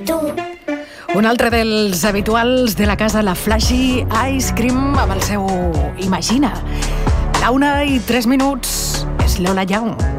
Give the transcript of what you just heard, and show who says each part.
Speaker 1: Un altre dels habituals de la casa, la Flashy Ice Cream, amb el seu Imagina. La 1:03, és Lola Young.